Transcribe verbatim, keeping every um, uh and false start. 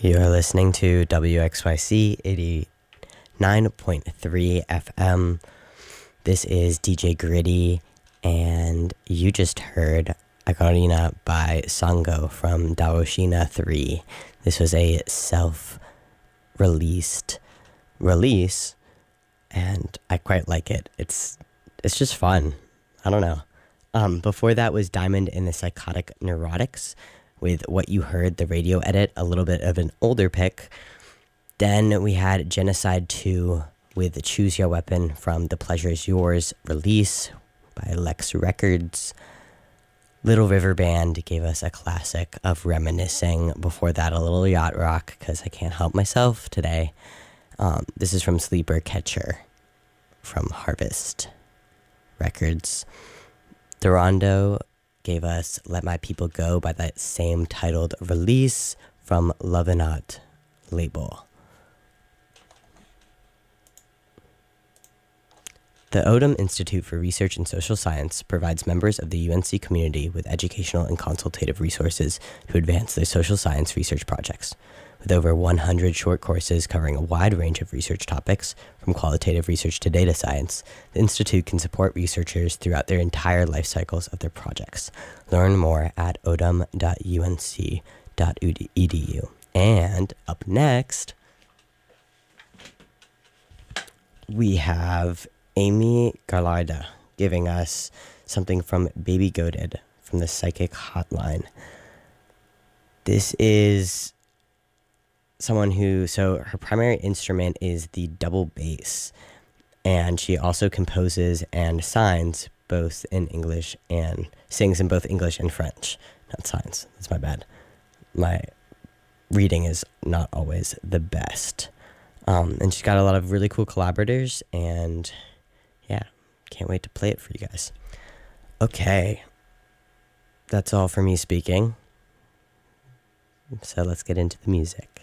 You're listening to W X Y C eighty-nine point three F M. This is D J Gritty, and you just heard Agarina by Sango from Daoshina three. This was a self-released release, and I quite like it. It's it's just fun. I don't know. Um, before that was Diamond in the Psychotic Neurotics with What You Heard, the radio edit, a little bit of an older pick. Then we had Genocide two with Choose Your Weapon from The Pleasure Is Yours release by Lex Records. Little River Band gave us a classic of Reminiscing. Before that, a little yacht rock, because I can't help myself today. Um, this is from Sleeper Catcher from Harvest Records. Durando gave us Let My People Go by that same titled release from Lovenot label. The Odum Institute for Research and Social Science provides members of the U N C community with educational and consultative resources to advance their social science research projects. With over one hundred short courses covering a wide range of research topics, from qualitative research to data science, the Institute can support researchers throughout their entire life cycles of their projects. Learn more at odum dot u n c dot e d u. And up next, we have Amy Garlarda giving us something from Baby Goated from the Psychic Hotline. This is someone who, so her primary instrument is the double bass, and she also composes and signs both in English and sings in both English and French. Not signs, that's my bad. My reading is not always the best. Um, and she's got a lot of really cool collaborators, and yeah, can't wait to play it for you guys. Okay, that's all for me speaking. So let's get into the music.